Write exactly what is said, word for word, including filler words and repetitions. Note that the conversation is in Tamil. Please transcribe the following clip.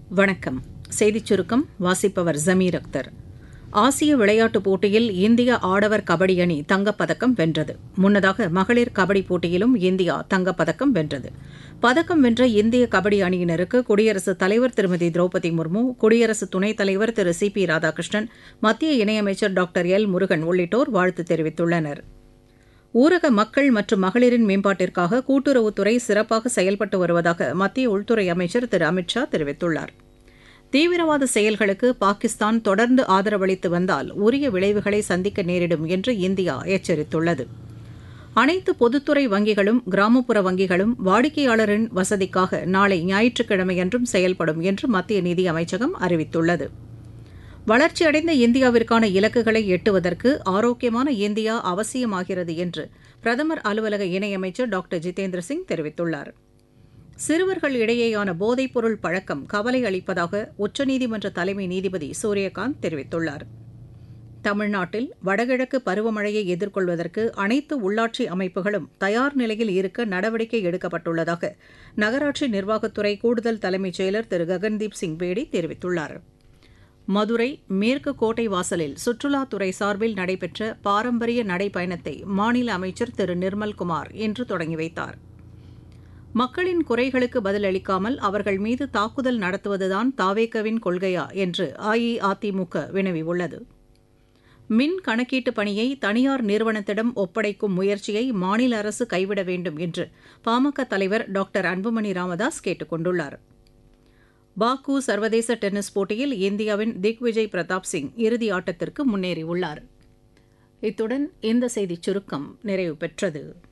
வணக்கம். செய்திச் சுருக்கம் வாசிப்பவர் ஜமீர் அக்தர். ஆசிய விளையாட்டுப் போட்டியில் இந்திய ஆடவர் கபடி அணி தங்கப்பதக்கம் வென்றது. முன்னதாக மகளிர் கபடி போட்டியிலும் இந்தியா தங்கப்பதக்கம் வென்றது. பதக்கம் வென்ற இந்திய கபடி அணியினருக்கு குடியரசுத் தலைவர் திருமதி திரௌபதி முர்மு, குடியரசு துணைத் தலைவர் திரு சி பி ராதாகிருஷ்ணன், மத்திய இணையமைச்சர் டாக்டர் எல் முருகன் உள்ளிட்டோர் வாழ்த்து தெரிவித்துள்ளனர். ஊரக மக்கள் மற்றும் மகளிரின் மேம்பாட்டிற்காக கூட்டுறவுத்துறை சிறப்பாக செயல்பட்டு வருவதாக மத்திய உள்துறை அமைச்சர் திரு அமித் ஷா தெரிவித்துள்ளார். தீவிரவாத செயல்களுக்கு பாகிஸ்தான் தொடர்ந்து ஆதரவளித்து வந்தால் உரிய விளைவுகளை சந்திக்க நேரிடும் என்று இந்தியா எச்சரித்துள்ளது. அனைத்து பொதுத்துறை வங்கிகளும் கிராமப்புற வங்கிகளும் வாடிக்கையாளரின் வசதிக்காக நாளை ஞாயிற்றுக்கிழமையன்றும் செயல்படும் என்று மத்திய நிதி அமைச்சகம் அறிவித்துள்ளது. வளர்ச்சியடைந்த இந்தியாவிற்கான இலக்குகளை எட்டுவதற்கு ஆரோக்கியமான இந்தியா அவசியமாகிறது என்று பிரதமர் அலுவலக இணையமைச்சர் டாக்டர் ஜிதேந்திர சிங் தெரிவித்துள்ளார். சிறுவர்கள் இடையேயான போதைப்பொருள் பழக்கம் கவலை அளிப்பதாக உச்சநீதிமன்ற தலைமை நீதிபதி சூரியகாந்த் தெரிவித்துள்ளார். தமிழ்நாட்டில் வடகிழக்கு பருவமழையை எதிர்கொள்வதற்கு அனைத்து உள்ளாட்சி அமைப்புகளும் தயார் நிலையில் இருக்க நடவடிக்கை எடுக்கப்பட்டுள்ளதாக நகராட்சி நிர்வாகத்துறை கூடுதல் தலைமைச் செயலர் திரு ககன்தீப் சிங் பேடி தெரிவித்துள்ளார். மதுரை மேற்கு கோட்டை வாசலில் சுற்றுலாத்துறை சார்பில் நடைபெற்ற பாரம்பரிய நடைப்பயணத்தை மாநில அமைச்சர் திரு நிர்மல்குமார் இன்று தொடங்கி வைத்தார். மக்களின் குறைகளுக்கு பதிலளிக்காமல் அவர்கள் மீது தாக்குதல் நடத்துவதுதான் தாவேகவின் கொள்கையா என்று அஇஅதிமுக வினவியுள்ளது. மின் கணக்கீட்டு பணியை தனியார் நிறுவனத்திடம் ஒப்படைக்கும் முயற்சியை மாநில அரசு கைவிட வேண்டும் என்று பாமக தலைவர் டாக்டர் அன்புமணி ராமதாஸ் கேட்டுக் கொண்டுள்ளார். பாக்கு சர்வதேச டென்னிஸ் போட்டியில் இந்தியாவின் திக்விஜய் பிரதாப் சிங் இறுதி ஆட்டத்திற்கு முன்னேறியுள்ளார். இத்துடன் இந்த செய்திச் சுருக்கம் நிறைவு பெற்றது.